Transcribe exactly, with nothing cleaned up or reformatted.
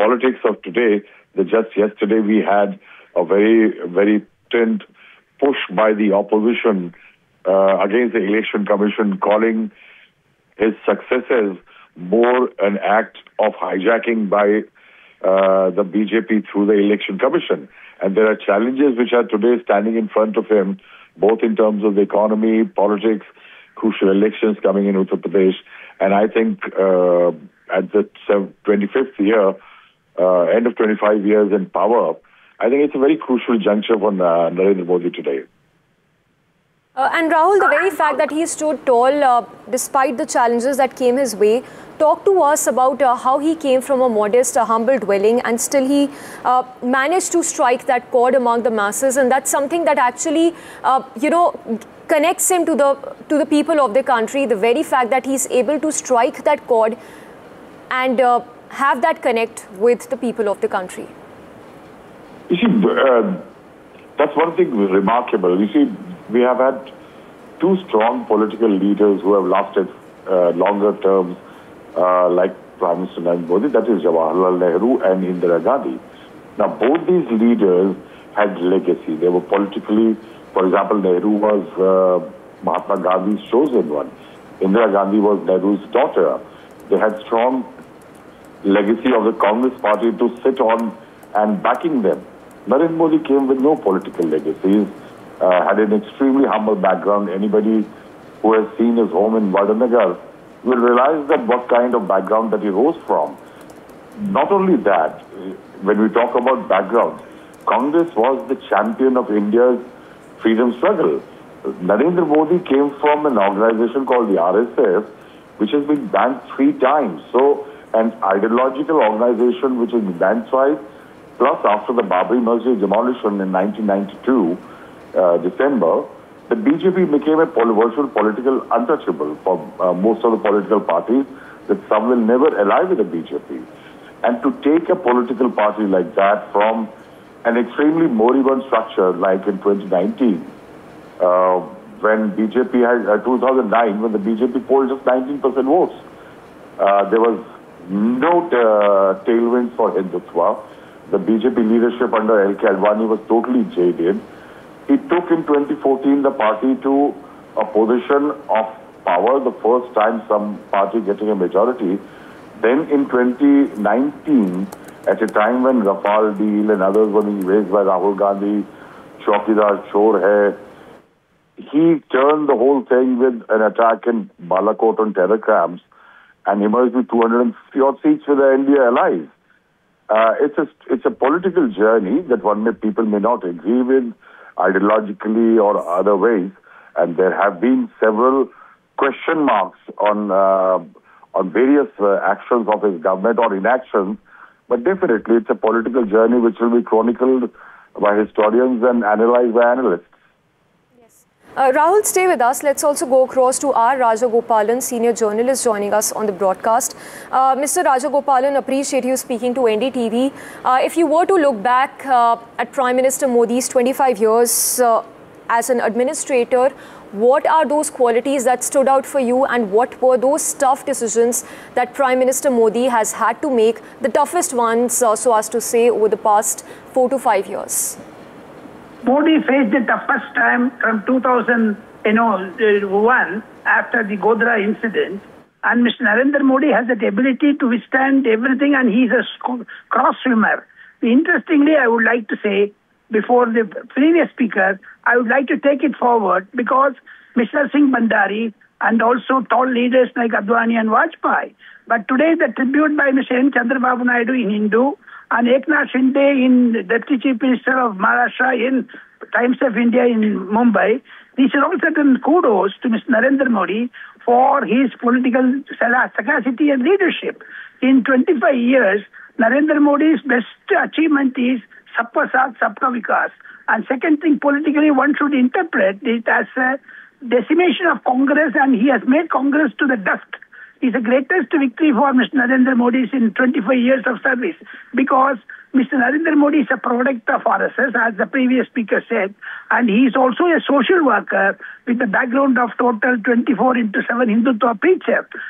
politics of today, that just yesterday we had a very, very tint push by the opposition uh, against the Election Commission, calling his successes more an act of hijacking by uh, the B J P through the Election Commission. And there are challenges which are today standing in front of him, both in terms of the economy, politics, crucial elections coming in Uttar Pradesh. And I think uh, at the twenty-fifth year, uh, end of twenty-five years in power, I think it's a very crucial juncture for uh, Narendra Modi today. Uh, and Rahul, the very fact that he stood tall uh, despite the challenges that came his way, talk to us about uh, how he came from a modest, uh, humble dwelling and still he uh, managed to strike that chord among the masses, and that's something that actually, uh, you know, connects him to the to the people of the country. The very fact that he's able to strike that chord and uh, have that connect with the people of the country. You see, uh, that's one thing remarkable. You see, we have had two strong political leaders who have lasted uh, longer terms, uh, like Prime Minister Narendra Modi, that is Jawaharlal Nehru and Indira Gandhi. Now, both these leaders had legacy. They were politically, for example, Nehru was uh, Mahatma Gandhi's chosen one. Indira Gandhi was Nehru's daughter. They had strong legacy of the Congress party to sit on and backing them. Narendra Modi came with no political legacies. Uh, had an extremely humble background. Anybody who has seen his home in Vadanagar will realize that what kind of background that he rose from. Not only that, when we talk about background, Congress was the champion of India's freedom struggle. Narendra Modi came from an organization called the R S S, which has been banned three times. So, an ideological organization which has been banned twice, plus after the Babri Masjid demolition in nineteen ninety-two, Uh, December, the B J P became a pol virtual political untouchable for uh, most of the political parties, that some will never ally with the B J P. And to take a political party like that from an extremely moribund structure like in twenty nineteen, uh, when B J P had, uh, two thousand nine, when the B J P polled just nineteen percent votes, uh, there was no uh, tailwinds for Hindutva. The B J P leadership under L K Advani was totally jaded. He took in twenty fourteen the party to a position of power, the first time some party getting a majority. Then in twenty nineteen, at a time when Rafale deal and others were being raised by Rahul Gandhi, Chaukidar Chor Hai, he turned the whole thing with an attack in Balakot on terror camps and emerged with two hundred fifty odd seats with the N D A allies. Uh, it's a it's a political journey that one may people may not agree with ideologically or other ways, and there have been several question marks on uh, on various uh, actions of his government or inactions, but definitely it's a political journey which will be chronicled by historians and analyzed by analysts. Uh, Rahul, stay with us. Let's also go across to R. Rajagopalan, senior journalist joining us on the broadcast. Uh, Mister Rajagopalan, appreciate you speaking to N D T V. Uh, if you were to look back uh, at Prime Minister Modi's twenty-five years uh, as an administrator, what are those qualities that stood out for you, and what were those tough decisions that Prime Minister Modi has had to make, the toughest ones, uh, so as to say, over the past four to five years? Modi faced the toughest time from two thousand one after the Godhra incident, and Mister Narendra Modi has that ability to withstand everything, and he's a cross swimmer. Interestingly, I would like to say, before the previous speaker, I would like to take it forward because Mister Singh Bhandari and also tall leaders like Advani and Vajpayee. But today the tribute by Mister N. Chandrababu Naidu in Hindu and Eknath Shinde in Deputy Chief Minister of Maharashtra in Times of India in Mumbai, these are all certain kudos to Mister Narendra Modi for his political sagacity and leadership. In twenty-five years, Narendra Modi's best achievement is Sabka Saath, Sabka Vikas. And second thing, politically, one should interpret it as a decimation of Congress, and he has made Congress to the dust. Is the greatest victory for Mister Narendra Modi in twenty-five years of service, because Mister Narendra Modi is a product of R S S, as the previous speaker said, and he is also a social worker with the background of total twenty-four into seven Hindutva preacher.